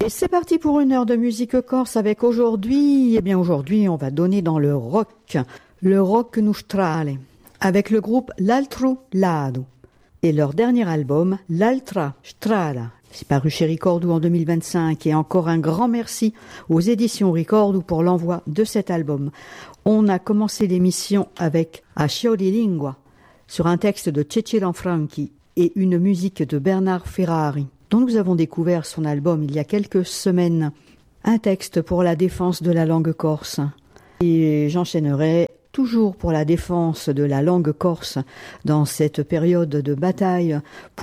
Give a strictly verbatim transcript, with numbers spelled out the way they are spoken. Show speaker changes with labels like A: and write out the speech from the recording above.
A: Et c'est parti pour une heure de musique corse avec aujourd'hui, eh bien aujourd'hui on va donner dans le rock, le rock nustrale, avec le groupe L'Altro Lado et leur dernier album, L'Altra Strada. C'est paru chez Ricordo en deux mille vingt-cinq et encore un grand merci aux éditions Ricordo pour l'envoi de cet album. On a commencé l'émission avec Ascio di Lingua sur un texte de Cecchi Lanfranchi et une musique de Bernard Ferrari, dont nous avons découvert son album il y a quelques semaines. Un texte pour la défense de la langue corse. Et j'enchaînerai toujours pour la défense de la langue corse dans cette période de bataille